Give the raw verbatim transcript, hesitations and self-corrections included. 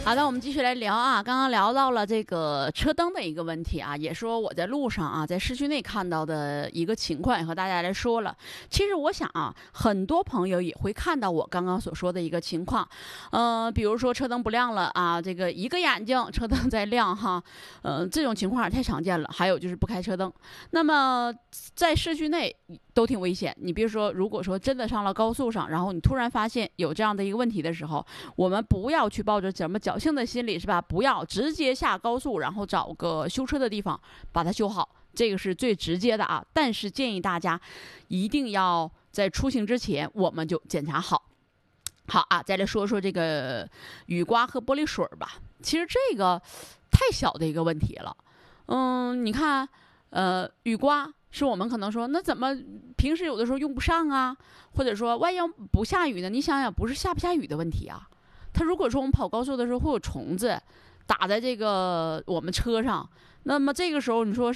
好的，我们继续来聊啊。刚刚聊到了这个车灯的一个问题啊，也说我在路上啊，在市区内看到的一个情况，也和大家来说了。其实我想啊，很多朋友也会看到我刚刚所说的一个情况，呃，比如说车灯不亮了啊，这个一个眼睛车灯在亮哈，呃，这种情况太常见了。还有就是不开车灯，那么在市区内都挺危险。你比如说，如果说真的上了高速上，然后你突然发现有这样的一个问题的时候，我们不要去抱着怎么侥幸的心理，是吧？不要直接下高速，然后找个修车的地方把它修好，这个是最直接的啊。但是建议大家一定要在出行之前，我们就检查好。好啊，再来说说这个雨刮和玻璃水吧。其实这个太小的一个问题了。嗯，你看，呃，雨刮是我们可能说，那怎么平时有的时候用不上啊？或者说，万一要不下雨呢？你想想，不是下不下雨的问题啊。它如果说我们跑高速的时候会有虫子打在这个我们车上，那么这个时候你说